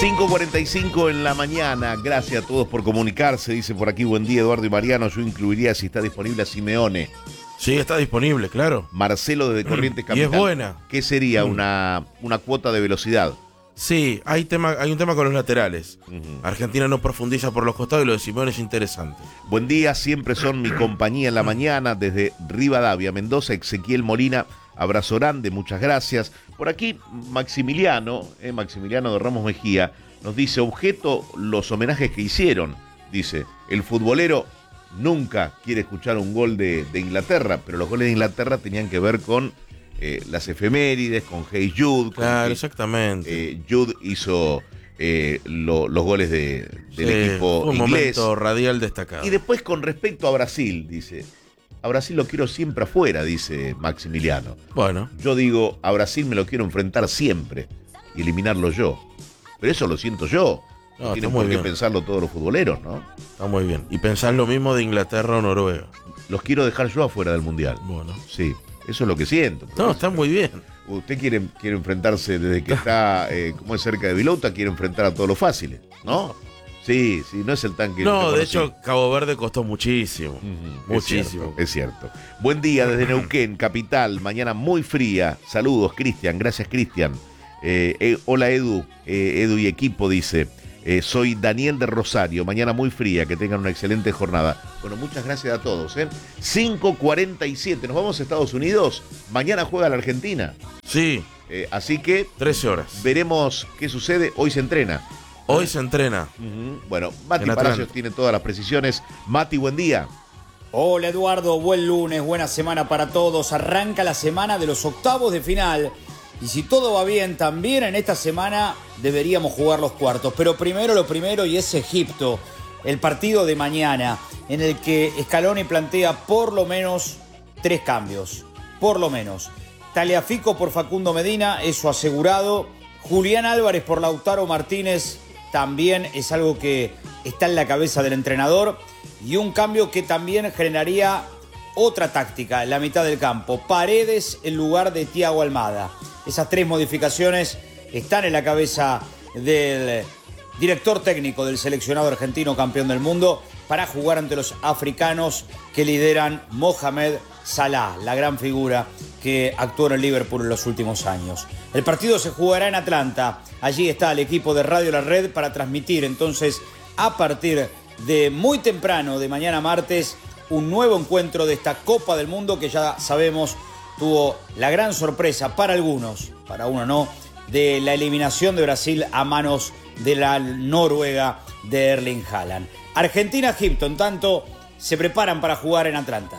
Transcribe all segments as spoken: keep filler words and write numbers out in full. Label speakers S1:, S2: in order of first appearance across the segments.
S1: cinco cuarenta y cinco en la mañana. Gracias a todos por comunicarse. Dice por aquí, buen día Eduardo y Mariano. Yo incluiría, si está disponible, a Simeone.
S2: Sí, está disponible, claro.
S1: Marcelo desde Corrientes
S2: Y
S1: Capital.
S2: es buena.
S1: ¿Qué sería?
S2: Mm.
S1: Una, una cuota de velocidad.
S2: Sí, hay tema, hay un tema con los laterales.
S1: Uh-huh.
S2: Argentina no profundiza por los costados y lo de Simeone es interesante.
S1: Buen día, siempre son mi compañía en la mañana. Desde Rivadavia, Mendoza, Ezequiel Molina. Abrazo grande, muchas gracias. Por aquí, Maximiliano, eh, Maximiliano de Ramos Mejía, nos dice, objeto los homenajes que hicieron. Dice, el futbolero nunca quiere escuchar un gol de, de Inglaterra, pero los goles de Inglaterra tenían que ver con eh, las efemérides, con Hey Jude.
S2: Claro,
S1: que,
S2: exactamente.
S1: Eh, Jude hizo eh, lo, los goles de, del
S2: Sí,
S1: equipo
S2: un
S1: inglés.
S2: momento radial destacado.
S1: Y después, con respecto a Brasil, dice, a Brasil lo quiero siempre afuera, dice Maximiliano.
S2: Bueno.
S1: Yo digo, a Brasil me lo quiero enfrentar siempre y eliminarlo yo. Pero eso lo siento yo. No, no tienen por qué pensarlo todos los futboleros, ¿no?
S2: Está muy bien. Y pensar lo mismo de Inglaterra o Noruega.
S1: Los quiero dejar yo afuera del Mundial.
S2: Bueno.
S1: Sí, eso es lo que siento.
S2: No,
S1: eso,
S2: está muy bien.
S1: Usted quiere, quiere enfrentarse desde que está, eh, como es cerca de Vilauta, quiere enfrentar a todos los fáciles, ¿no? Sí, sí, no es el tanque.
S2: No, de hecho, Cabo Verde costó muchísimo.
S1: Uh-huh.
S2: Muchísimo.
S1: Es cierto, es cierto. Buen día desde Neuquén, capital. Mañana muy fría. Saludos, Cristian. Gracias, Cristian. Eh, eh, hola, Edu. Eh, Edu y equipo, dice. Eh, soy Daniel de Rosario. Mañana muy fría. Que tengan una excelente jornada. Bueno, muchas gracias a todos. ¿eh? cinco cuarenta y siete. Nos vamos a Estados Unidos. Mañana juega la Argentina.
S2: Sí.
S1: Eh, así que.
S2: trece horas.
S1: Veremos qué sucede. Hoy se entrena.
S2: Hoy se entrena.
S1: Uh-huh. Bueno, Mati Palacios tiene todas las precisiones. Mati, buen día.
S3: Hola Eduardo, buen lunes, buena semana para todos. Arranca la semana de los octavos de final. Y si todo va bien, también en esta semana deberíamos jugar los cuartos. Pero primero lo primero, y es Egipto. El partido de mañana, en el que Scaloni plantea por lo menos tres cambios. Por lo menos. Tagliafico por Facundo Medina, eso asegurado. Julián Álvarez por Lautaro Martínez. También es algo que está en la cabeza del entrenador. Y un cambio que también generaría otra táctica en la mitad del campo. Paredes en lugar de Thiago Almada. Esas tres modificaciones están en la cabeza del director técnico del seleccionado argentino campeón del mundo para jugar ante los africanos que lideran Mohamed Salah, la gran figura que actuó en el Liverpool en los últimos años. El partido se jugará en Atlanta. Allí está el equipo de Radio La Red para transmitir entonces a partir de muy temprano de mañana martes un nuevo encuentro de esta Copa del Mundo que ya sabemos tuvo la gran sorpresa para algunos, para uno no, de la eliminación de Brasil a manos de la Noruega de Erling Haaland. Argentina-Egipto, en tanto, se preparan para jugar en Atlanta.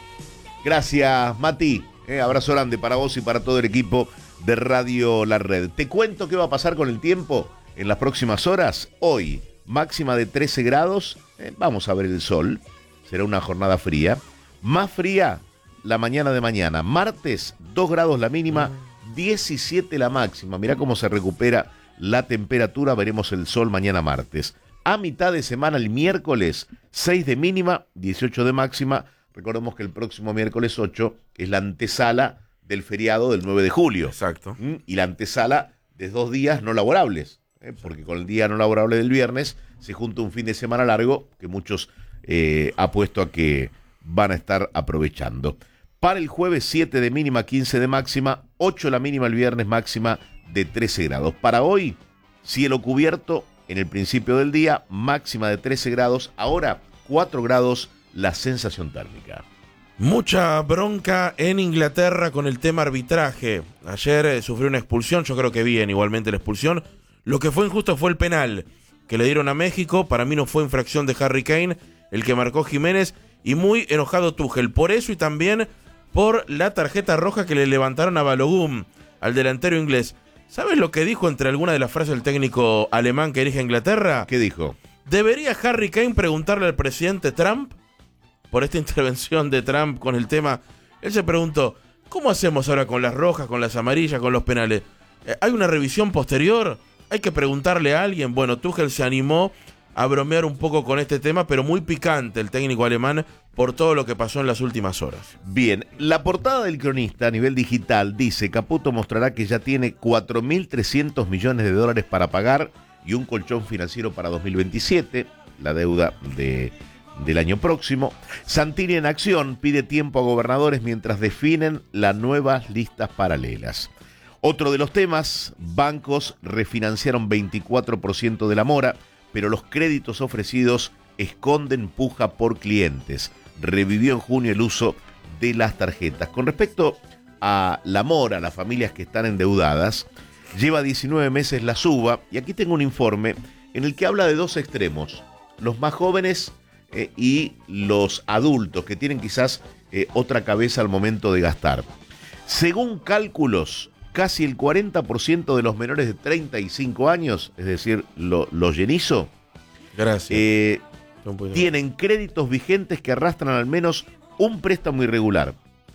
S1: Gracias, Mati. Eh, abrazo grande para vos y para todo el equipo de Radio La Red. Te cuento qué va a pasar con el tiempo en las próximas horas. Hoy, máxima de trece grados. Eh, vamos a ver el sol. Será una jornada fría. Más fría la mañana de mañana. Martes, dos grados la mínima, diecisiete la máxima. Mirá cómo se recupera la temperatura. Veremos el sol mañana martes. A mitad de semana, el miércoles, seis de mínima, dieciocho de máxima. Recordemos que el próximo miércoles ocho es la antesala del feriado del nueve de julio.
S2: Exacto.
S1: ¿Mm? Y la antesala de dos días no laborables, ¿eh? Porque con el día no laborable del viernes se junta un fin de semana largo que muchos eh, apuesto a que van a estar aprovechando. Para el jueves, siete de mínima, quince de máxima, ocho la mínima el viernes, máxima de trece grados. Para hoy, cielo cubierto en el principio del día, máxima de trece grados, ahora cuatro grados la sensación térmica.
S2: Mucha bronca en Inglaterra con el tema arbitraje. Ayer eh, sufrió una expulsión, yo creo que bien igualmente la expulsión. Lo que fue injusto fue el penal que le dieron a México. Para mí no fue infracción de Harry Kane, el que marcó Jiménez, y muy enojado Tuchel por eso y también por la tarjeta roja que le levantaron a Balogun, al delantero inglés. ¿Sabes lo que dijo entre algunas de las frases del técnico alemán que dirige a Inglaterra?
S1: ¿Qué dijo?
S2: ¿Debería Harry Kane preguntarle al presidente Trump por esta intervención de Trump con el tema? Él se preguntó, ¿cómo hacemos ahora con las rojas, con las amarillas, con los penales? ¿Hay una revisión posterior? ¿Hay que preguntarle a alguien? Bueno, Tuchel se animó a bromear un poco con este tema, pero muy picante el técnico alemán por todo lo que pasó en las últimas horas.
S1: Bien, la portada del Cronista a nivel digital dice: Caputo mostrará que ya tiene cuatro mil trescientos millones de dólares para pagar y un colchón financiero para dos mil veintisiete, la deuda de, del año próximo. Santilli en acción pide tiempo a gobernadores mientras definen las nuevas listas paralelas. Otro de los temas, bancos refinanciaron veinticuatro por ciento de la mora, pero los créditos ofrecidos esconden puja por clientes. Revivió en junio el uso de las tarjetas. Con respecto a la mora, las familias que están endeudadas, lleva diecinueve meses la suba, y aquí tengo un informe en el que habla de dos extremos, los más jóvenes eh, y los adultos que tienen quizás eh, otra cabeza al momento de gastar. Según cálculos, casi el cuarenta por ciento de los menores de treinta y cinco años, es decir, lo, los llenizo,
S2: Gracias.
S1: Eh, tienen créditos vigentes que arrastran al menos un préstamo irregular.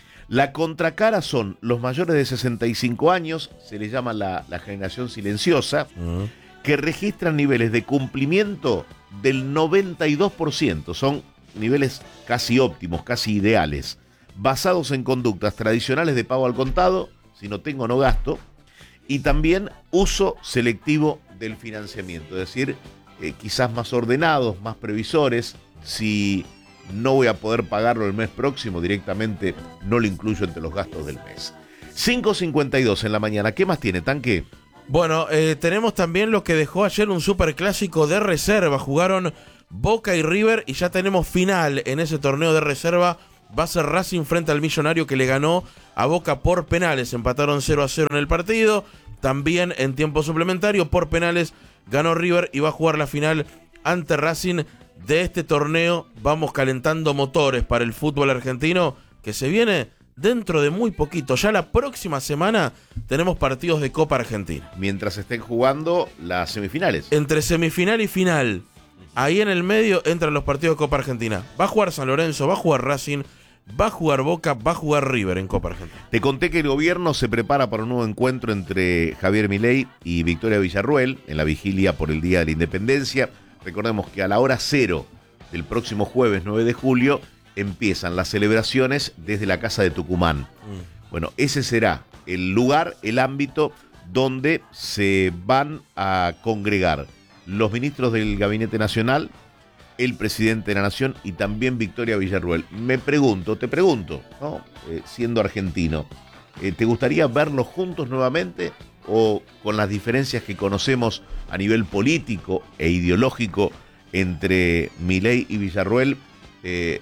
S1: La contracara son los mayores de sesenta y cinco años, se les llama la, la generación silenciosa, uh-huh. que registran niveles de cumplimiento del noventa y dos por ciento. Son niveles casi óptimos, casi ideales, basados en conductas tradicionales de pago al contado, si no tengo no gasto, y también uso selectivo del financiamiento, es decir, eh, quizás más ordenados, más previsores. Si no voy a poder pagarlo el mes próximo, directamente no lo incluyo entre los gastos del mes. cinco cincuenta y dos en la mañana. ¿Qué más tiene, Tanque?
S2: Bueno, eh, tenemos también lo que dejó ayer un superclásico de reserva. Jugaron Boca y River y ya tenemos final en ese torneo de reserva. Va a ser Racing frente al Millonario, que le ganó a Boca por penales. Empataron cero a cero en el partido. También en tiempo suplementario por penales ganó River y va a jugar la final ante Racing de este torneo. Vamos calentando motores para el fútbol argentino, que se viene dentro de muy poquito. Ya la próxima semana tenemos partidos de Copa Argentina.
S1: Mientras estén jugando las semifinales.
S2: Entre semifinal y final, ahí en el medio entran los partidos de Copa Argentina. Va a jugar San Lorenzo, va a jugar Racing, va a jugar Boca, va a jugar River en Copa Argentina.
S1: Te conté que el gobierno se prepara para un nuevo encuentro entre Javier Milei y Victoria Villarruel en la vigilia por el Día de la Independencia. Recordemos que a la hora cero del próximo jueves nueve de julio empiezan las celebraciones desde la Casa de Tucumán. Mm. Bueno, ese será el lugar, el ámbito donde se van a congregar los ministros del Gabinete Nacional, el presidente de la Nación y también Victoria Villarruel. Me pregunto, te pregunto, ¿no? Eh, siendo argentino, eh, ¿te gustaría verlos juntos nuevamente o con las diferencias que conocemos a nivel político e ideológico entre Milei y Villarruel, eh,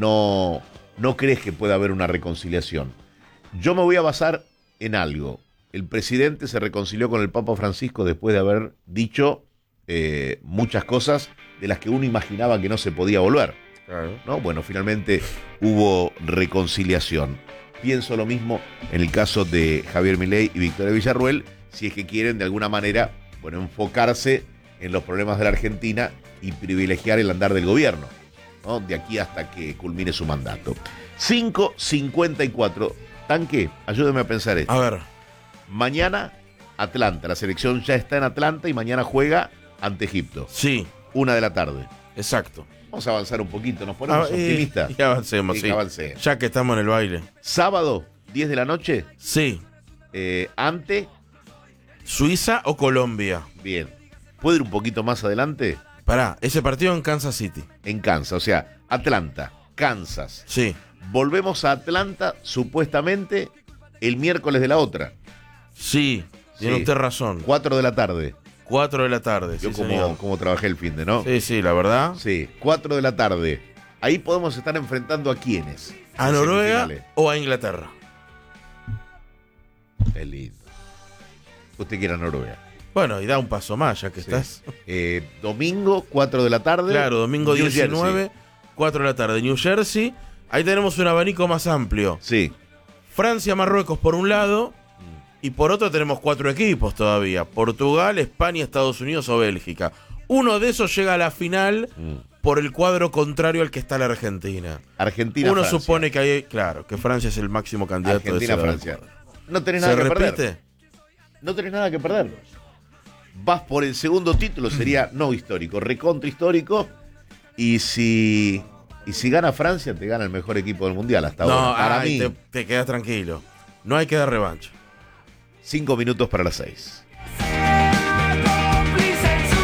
S1: no, no crees que pueda haber una reconciliación? Yo me voy a basar en algo. El presidente se reconcilió con el Papa Francisco después de haber dicho eh, muchas cosas de las que uno imaginaba que no se podía volver. Claro. ¿No? Bueno, finalmente hubo reconciliación. Pienso lo mismo en el caso de Javier Milei y Victoria Villarruel, si es que quieren de alguna manera, bueno, enfocarse en los problemas de la Argentina y privilegiar el andar del gobierno, ¿no? De aquí hasta que culmine su mandato. cinco cincuenta y cuatro. Tanque, ayúdame a pensar esto.
S2: A ver.
S1: Mañana, Atlanta. La selección ya está en Atlanta y mañana juega ante Egipto.
S2: Sí.
S1: Una de la tarde.
S2: Exacto.
S1: Vamos a avanzar un poquito, nos ponemos ah, optimistas.
S2: Y avancemos, sí. sí.
S1: Avance.
S2: Ya que estamos en el baile.
S1: Sábado, diez de la noche.
S2: Sí.
S1: Eh, ante
S2: Suiza o Colombia.
S1: Bien. ¿Puedo ir un poquito más adelante?
S2: Pará, ese partido en Kansas City.
S1: En Kansas, o sea, Atlanta, Kansas.
S2: Sí.
S1: Volvemos a Atlanta, supuestamente, el miércoles de la otra.
S2: Sí, tiene sí. usted razón.
S1: Cuatro de la tarde.
S2: Cuatro de la tarde,
S1: Yo
S2: sí,
S1: como,
S2: señor.
S1: como trabajé el fin de, ¿no?
S2: Sí, sí, la verdad.
S1: Sí, cuatro de la tarde. Ahí podemos estar enfrentando a quiénes.
S2: ¿A Noruega o a Inglaterra?
S1: Es lindo. Usted quiere a Noruega.
S2: Bueno, y da un paso más, ya que sí. estás.
S1: Eh, domingo, cuatro de la tarde.
S2: Claro, domingo
S1: New
S2: diecinueve,
S1: Jersey.
S2: cuatro de la tarde. New Jersey. Ahí tenemos un abanico más amplio.
S1: Sí.
S2: Francia, Marruecos por un lado. Y por otro tenemos cuatro equipos todavía. Portugal, España, Estados Unidos o Bélgica. Uno de esos llega a la final mm. por el cuadro contrario al que está la Argentina.
S1: Argentina,
S2: Uno
S1: Francia.
S2: supone que hay, claro, que Francia es el máximo candidato.
S1: Argentina,
S2: de
S1: Francia. No tenés nada
S2: ¿Se
S1: que
S2: repite?
S1: perder. No tenés nada que perder. Vas por el segundo título, sería no histórico, recontra histórico. Y si, y si gana Francia, te gana el mejor equipo del mundial hasta
S2: no,
S1: ahora. Para
S2: ay,
S1: mí,
S2: te, te quedas tranquilo. No hay que dar revancha.
S1: Cinco minutos para las seis.
S4: Cómplices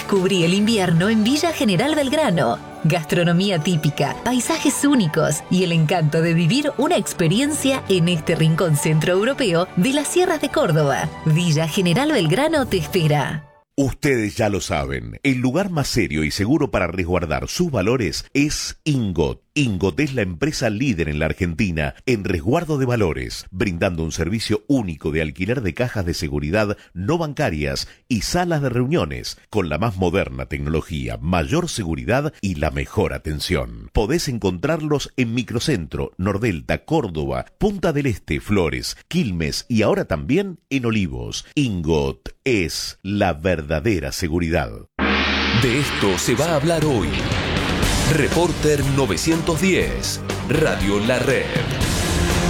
S4: Descubrí el invierno en Villa General Belgrano. Gastronomía típica, paisajes únicos y el encanto de vivir una experiencia en este rincón centroeuropeo de las sierras de Córdoba. Villa General Belgrano te espera.
S1: Ustedes ya lo saben, el lugar más serio y seguro para resguardar sus valores es Ingot. Ingot es la empresa líder en la Argentina en resguardo de valores, brindando un servicio único de alquiler de cajas de seguridad no bancarias y salas de reuniones, con la más moderna tecnología, mayor seguridad y la mejor atención. Podés encontrarlos en Microcentro, Nordelta, Córdoba, Punta del Este, Flores, Quilmes y ahora también en Olivos. Ingot es la verdadera seguridad.
S5: De esto se va a hablar hoy. Reporter novecientos diez, Radio La Red.